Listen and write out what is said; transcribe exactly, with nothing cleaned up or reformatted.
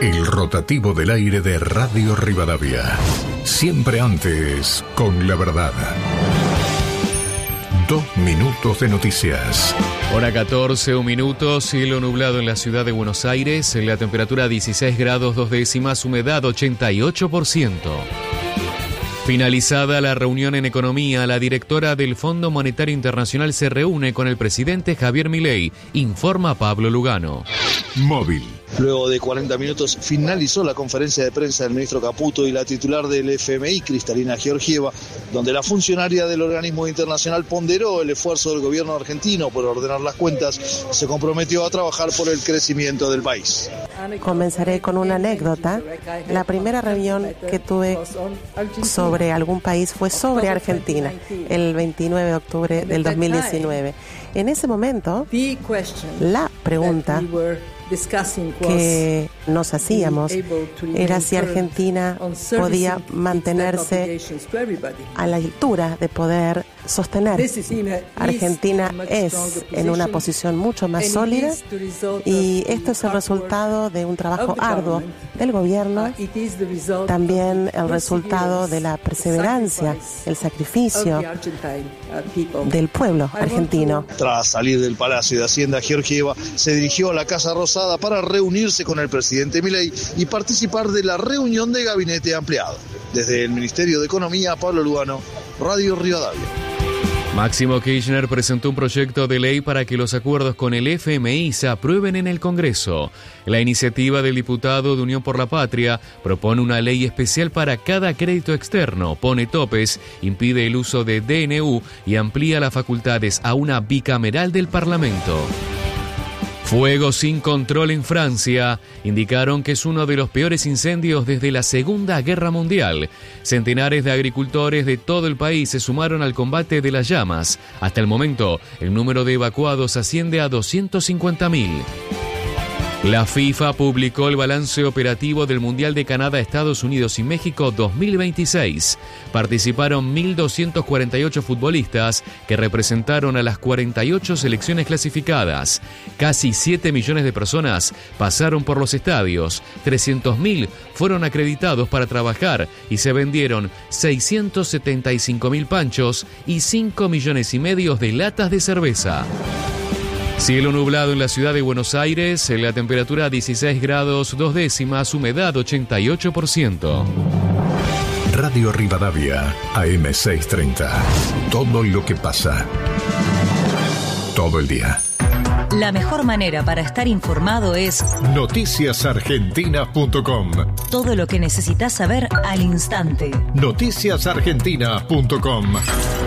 El rotativo del aire de Radio Rivadavia. Siempre antes, con la verdad. Dos minutos de noticias. Hora catorce, un minuto, cielo nublado en la ciudad de Buenos Aires, la temperatura dieciséis grados dos décimas, humedad ochenta y ocho por ciento. Finalizada la reunión en economía, la directora del Fondo Monetario Internacional se reúne con el presidente Javier Milei, informa Pablo Lugano. Móvil. Luego de cuarenta minutos finalizó la conferencia de prensa del ministro Caputo y la titular del F M I, Cristalina Georgieva, donde la funcionaria del organismo internacional ponderó el esfuerzo del gobierno argentino por ordenar las cuentas y se comprometió a trabajar por el crecimiento del país. Comenzaré con una anécdota. La primera reunión que tuve sobre algún país fue sobre Argentina, el veintinueve de octubre del dos mil diecinueve. En ese momento, la pregunta que nos hacíamos era si Argentina podía mantenerse a la altura de poder sostener. Argentina es en una posición mucho más sólida y esto es el resultado de un trabajo arduo del gobierno, también el resultado de la perseverancia, el sacrificio del pueblo argentino. Tras salir del Palacio de Hacienda, Georgieva se dirigió a la Casa Rosada para reunirse con el presidente Milei y participar de la reunión de gabinete ampliado. Desde el Ministerio de Economía, Pablo Lugano, Radio Rivadavia. Máximo Kirchner presentó un proyecto de ley para que los acuerdos con el F M I se aprueben en el Congreso. La iniciativa del diputado de Unión por la Patria propone una ley especial para cada crédito externo, pone topes, impide el uso de D N U y amplía las facultades a una bicameral del Parlamento. Fuego sin control en Francia. Indicaron que es uno de los peores incendios desde la Segunda Guerra Mundial. Centenares de agricultores de todo el país se sumaron al combate de las llamas. Hasta el momento, el número de evacuados asciende a doscientos cincuenta mil. La FIFA publicó el balance operativo del Mundial de Canadá, Estados Unidos y México dos mil veintiséis. Participaron mil doscientos cuarenta y ocho futbolistas que representaron a las cuarenta y ocho selecciones clasificadas. Casi siete millones de personas pasaron por los estadios, trescientos mil fueron acreditados para trabajar y se vendieron seiscientos setenta y cinco mil panchos y cinco millones y medio de latas de cerveza. Cielo nublado en la ciudad de Buenos Aires, la temperatura dieciséis grados dos décimas, humedad ochenta y ocho por ciento. Radio Rivadavia, A M seiscientos treinta. Todo lo que pasa. Todo el día. La mejor manera para estar informado es noticias argentinas punto com. Todo lo que necesitas saber al instante. noticias argentinas punto com.